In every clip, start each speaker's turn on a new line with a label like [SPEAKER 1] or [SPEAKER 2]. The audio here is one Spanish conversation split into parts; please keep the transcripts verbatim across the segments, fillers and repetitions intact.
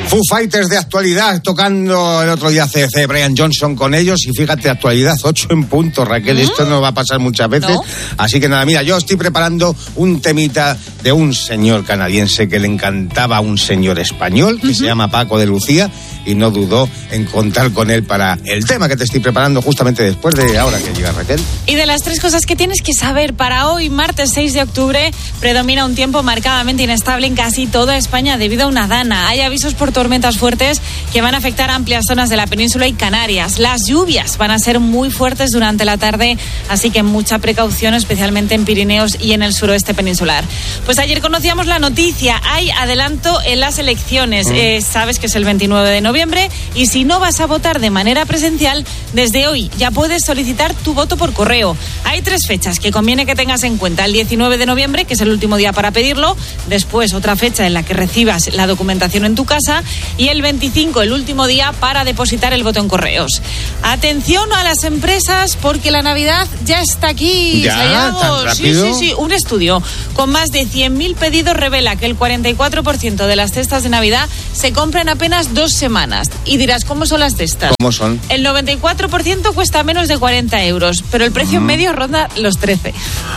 [SPEAKER 1] Foo Fighters de actualidad, tocando el otro día C D C, Brian Johnson con ellos, y fíjate, actualidad, ocho en punto, Raquel, ¿Mm? Esto no va a pasar muchas veces, ¿no? Así que nada, mira, yo estoy preparando un temita de un señor canadiense que le encantaba a un señor español, que uh-huh. se llama Paco de Lucía, y no dudó en contar con él para el tema que te estoy preparando justamente después de ahora que llega Raquel.
[SPEAKER 2] Y de las tres cosas que tienes que saber para hoy, martes seis de octubre, predomina un tiempo marcadamente inestable en casi toda España debido a una dana. Hay avisos por tormentas fuertes que van a afectar amplias zonas de la península y Canarias. Las lluvias van a ser muy fuertes durante la tarde, así que mucha precaución, especialmente en Pirineos y en el suroeste peninsular. Pues ayer conocíamos la noticia, hay adelanto en las elecciones. Mm. Eh, sabes que es el veintinueve de noviembre y si no vas a votar de manera presencial, desde hoy ya puedes solicitar tu voto por correo. Hay tres fechas que conviene que tengas en cuenta. El diecinueve de noviembre, que es el último día para pedirlo, después otra fecha en la que recibas la documentación en tu casa y el veinticinco, el último día para depositar el voto en correos. Atención a las empresas porque la Navidad ya está aquí.
[SPEAKER 1] ¿Ya? ¿Tan rápido?
[SPEAKER 2] Sí, sí, sí. Un estudio con más de cien mil pedidos revela que el cuarenta y cuatro por ciento de las cestas de Navidad se compran en apenas dos semanas. Y dirás, ¿cómo son las cestas?
[SPEAKER 1] ¿Cómo son?
[SPEAKER 2] El noventa y cuatro por ciento cuesta menos de cuarenta euros, pero el precio mm. medio ronda los trece.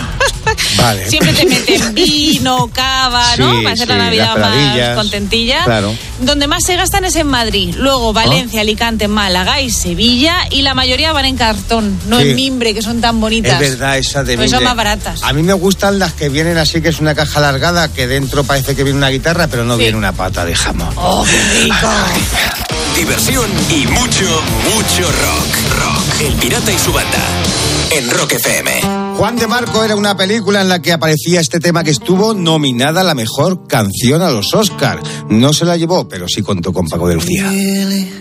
[SPEAKER 1] Vale.
[SPEAKER 2] Siempre te meten vino, cava, ¿no?
[SPEAKER 1] Sí,
[SPEAKER 2] Para hacer
[SPEAKER 1] sí,
[SPEAKER 2] la Navidad más contentilla.
[SPEAKER 1] Claro.
[SPEAKER 2] Donde más se gastan es en Madrid, luego Valencia, ¿Oh? Alicante, Málaga y Sevilla, y la mayoría van en cartón, no sí. en mimbre, que son tan bonitas.
[SPEAKER 1] Es verdad, esa de
[SPEAKER 2] pues
[SPEAKER 1] mimbre.
[SPEAKER 2] Son más baratas.
[SPEAKER 1] A mí me gustan las que vienen así, que es una caja alargada, que dentro parece que viene una guitarra, pero no sí. viene una pata de jamón.
[SPEAKER 2] ¡Oh, qué rico!
[SPEAKER 3] Diversión y mucho, mucho rock. Rock. El Pirata y su banda. En Rock F M.
[SPEAKER 1] Juan de Marco era una película en la que aparecía este tema que estuvo nominada a la mejor canción a los Oscar. No se la llevó, pero sí contó con Paco de Lucía.